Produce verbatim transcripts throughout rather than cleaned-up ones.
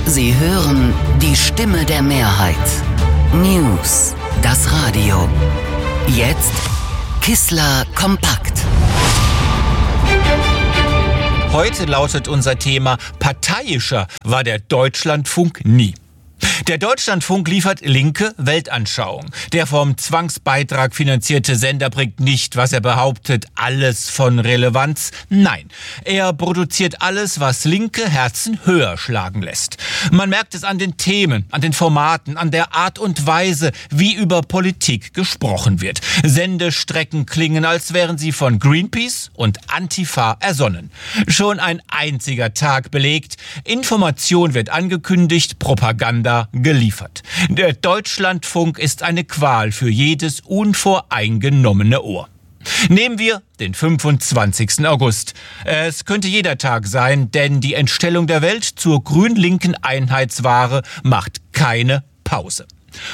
Sie hören die Stimme der Mehrheit. News, das Radio. Jetzt Kissler kompakt. Heute lautet unser Thema: Parteiischer war der Deutschlandfunk nie. Der Deutschlandfunk liefert linke Weltanschauung. Der vom Zwangsbeitrag finanzierte Sender bringt nicht, was er behauptet, alles von Relevanz. Nein, er produziert alles, was linke Herzen höher schlagen lässt. Man merkt es an den Themen, an den Formaten, an der Art und Weise, wie über Politik gesprochen wird. Sendestrecken klingen, als wären sie von Greenpeace und Antifa ersonnen. Schon ein einziger Tag belegt: Information wird angekündigt, Propaganda geliefert. Der Deutschlandfunk ist eine Qual für jedes unvoreingenommene Ohr. Nehmen wir den fünfundzwanzigsten August. Es könnte jeder Tag sein, denn die Entstellung der Welt zur grün-linken Einheitsware macht keine Pause.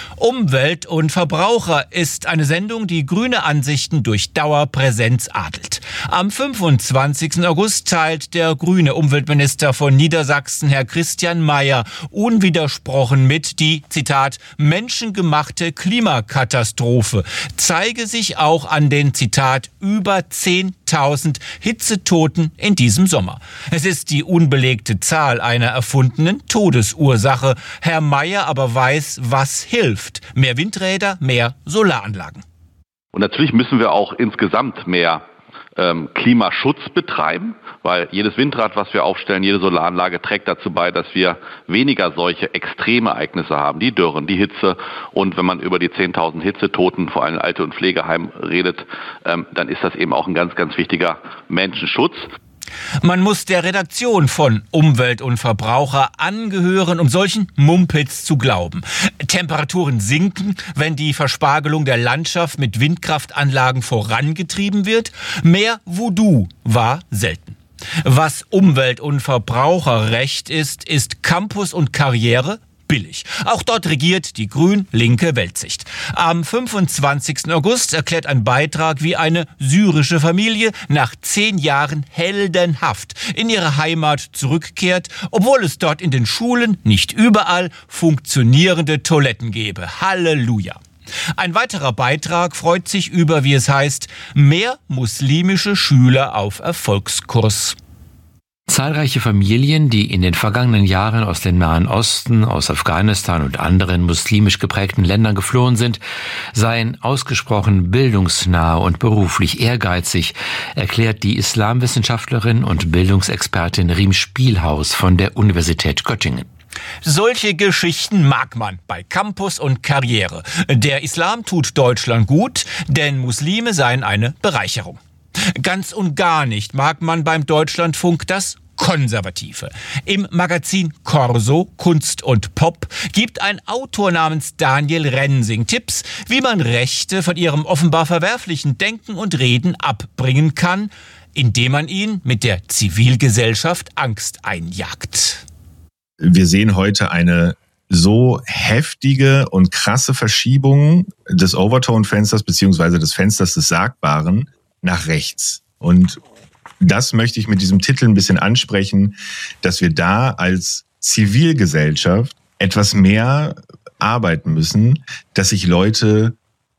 Umwelt und Verbraucher ist eine Sendung, die grüne Ansichten durch Dauerpräsenz adelt. Am fünfundzwanzigsten August teilt der grüne Umweltminister von Niedersachsen, Herr Christian Mayer, unwidersprochen mit, die, Zitat, menschengemachte Klimakatastrophe zeige sich auch an den, Zitat, über zehntausend Hitzetoten in diesem Sommer. Es ist die unbelegte Zahl einer erfundenen Todesursache. Herr Mayer aber weiß, was hilft. Mehr Windräder, mehr Solaranlagen. Und natürlich müssen wir auch insgesamt mehr ähm, Klimaschutz betreiben, weil jedes Windrad, was wir aufstellen, jede Solaranlage trägt dazu bei, dass wir weniger solche Extremereignisse haben, die Dürren, die Hitze. Und wenn man über die zehntausend Hitzetoten, vor allem Alte- und Pflegeheim, redet, ähm, dann ist das eben auch ein ganz, ganz wichtiger Menschenschutz. Man muss der Redaktion von Umwelt und Verbraucher angehören, um solchen Mumpitz zu glauben. Temperaturen sinken, wenn die Verspargelung der Landschaft mit Windkraftanlagen vorangetrieben wird. Mehr Voodoo war selten. Was Umwelt- und Verbraucherrecht ist, ist Campus und Karriere billig. Auch dort regiert die grün-linke Weltsicht. Am fünfundzwanzigsten August erklärt ein Beitrag, wie eine syrische Familie nach zehn Jahren heldenhaft in ihre Heimat zurückkehrt, obwohl es dort in den Schulen nicht überall funktionierende Toiletten gäbe. Halleluja! Ein weiterer Beitrag freut sich über, wie es heißt, mehr muslimische Schüler auf Erfolgskurs. Zahlreiche Familien, die in den vergangenen Jahren aus dem Nahen Osten, aus Afghanistan und anderen muslimisch geprägten Ländern geflohen sind, seien ausgesprochen bildungsnah und beruflich ehrgeizig, erklärt die Islamwissenschaftlerin und Bildungsexpertin Riem Spielhaus von der Universität Göttingen. Solche Geschichten mag man bei Campus und Karriere. Der Islam tut Deutschland gut, denn Muslime seien eine Bereicherung. Ganz und gar nicht mag man beim Deutschlandfunk das Konservative. Im Magazin Corso Kunst und Pop gibt ein Autor namens Daniel Rensing Tipps, wie man Rechte von ihrem offenbar verwerflichen Denken und Reden abbringen kann, indem man ihnen mit der Zivilgesellschaft Angst einjagt. Wir sehen heute eine so heftige und krasse Verschiebung des Overtone-Fensters beziehungsweise des Fensters des Sagbaren nach rechts. Und das möchte ich mit diesem Titel ein bisschen ansprechen, dass wir da als Zivilgesellschaft etwas mehr arbeiten müssen, dass sich Leute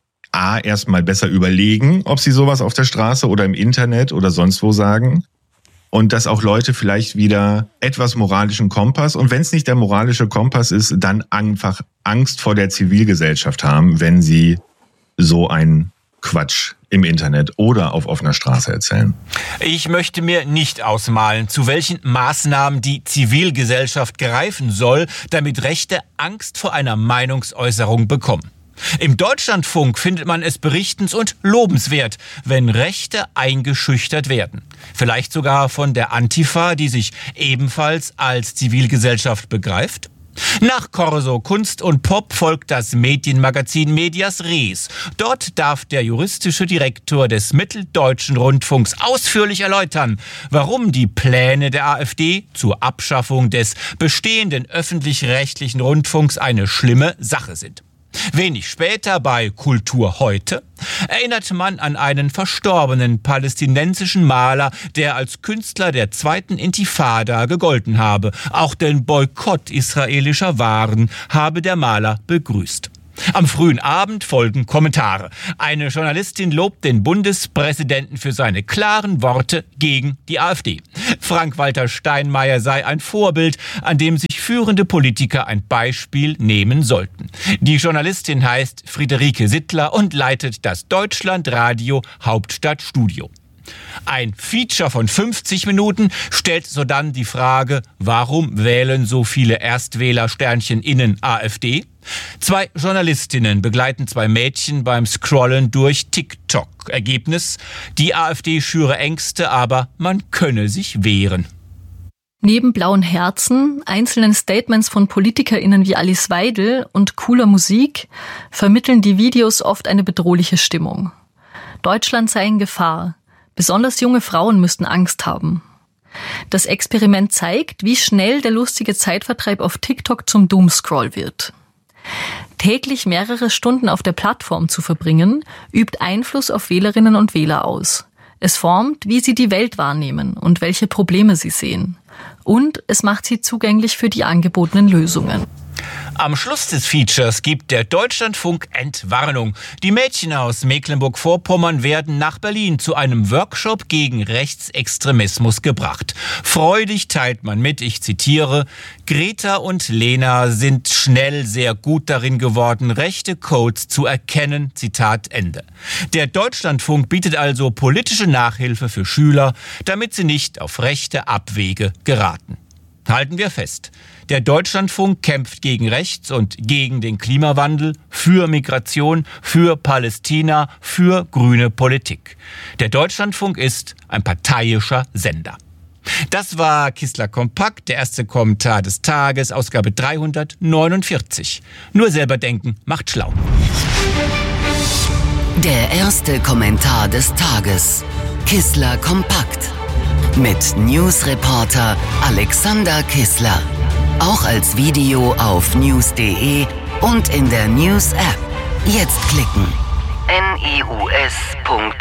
A, erstmal besser überlegen, ob sie sowas auf der Straße oder im Internet oder sonst wo sagen. Und dass auch Leute vielleicht wieder etwas moralischen Kompass, und wenn es nicht der moralische Kompass ist, dann einfach Angst vor der Zivilgesellschaft haben, wenn sie so einen Quatsch im Internet oder auf offener Straße erzählen. Ich möchte mir nicht ausmalen, zu welchen Maßnahmen die Zivilgesellschaft greifen soll, damit Rechte Angst vor einer Meinungsäußerung bekommen. Im Deutschlandfunk findet man es berichtens- und lobenswert, wenn Rechte eingeschüchtert werden. Vielleicht sogar von der Antifa, die sich ebenfalls als Zivilgesellschaft begreift. Nach Corso Kunst und Pop folgt das Medienmagazin Medias Res. Dort darf der juristische Direktor des Mitteldeutschen Rundfunks ausführlich erläutern, warum die Pläne der AfD zur Abschaffung des bestehenden öffentlich-rechtlichen Rundfunks eine schlimme Sache sind. Wenig später bei Kultur heute erinnert man an einen verstorbenen palästinensischen Maler, der als Künstler der zweiten Intifada gegolten habe. Auch den Boykott israelischer Waren habe der Maler begrüßt. Am frühen Abend folgen Kommentare. Eine Journalistin lobt den Bundespräsidenten für seine klaren Worte gegen die AfD. Frank-Walter Steinmeier sei ein Vorbild, an dem sich führende Politiker ein Beispiel nehmen sollten. Die Journalistin heißt Friederike Sittler und leitet das Deutschlandradio Hauptstadtstudio. Ein Feature von fünfzig Minuten stellt sodann die Frage, warum wählen so viele Erstwähler Sternchen innen AfD? Zwei Journalistinnen begleiten zwei Mädchen beim Scrollen durch TikTok. Ergebnis: Die AfD schüre Ängste, aber man könne sich wehren. Neben blauen Herzen, einzelnen Statements von PolitikerInnen wie Alice Weidel und cooler Musik vermitteln die Videos oft eine bedrohliche Stimmung. Deutschland sei in Gefahr. Besonders junge Frauen müssten Angst haben. Das Experiment zeigt, wie schnell der lustige Zeitvertreib auf TikTok zum Doomscroll wird. Täglich mehrere Stunden auf der Plattform zu verbringen, übt Einfluss auf Wählerinnen und Wähler aus. Es formt, wie sie die Welt wahrnehmen und welche Probleme sie sehen. Und es macht sie zugänglich für die angebotenen Lösungen. Am Schluss des Features gibt der Deutschlandfunk Entwarnung. Die Mädchen aus Mecklenburg-Vorpommern werden nach Berlin zu einem Workshop gegen Rechtsextremismus gebracht. Freudig teilt man mit, ich zitiere, Greta und Lena sind schnell sehr gut darin geworden, rechte Codes zu erkennen, Zitat Ende. Der Deutschlandfunk bietet also politische Nachhilfe für Schüler, damit sie nicht auf rechte Abwege geraten. Halten wir fest. Der Deutschlandfunk kämpft gegen Rechts und gegen den Klimawandel, für Migration, für Palästina, für grüne Politik. Der Deutschlandfunk ist ein parteiischer Sender. Das war Kistler Kompakt, der erste Kommentar des Tages, Ausgabe dreihundertneunundvierzig. Nur selber denken macht schlau. Der erste Kommentar des Tages. Kistler Kompakt. Mit Newsreporter Alexander Kistler. Auch als Video auf news punkt de und in der News-App. Jetzt klicken. news punkt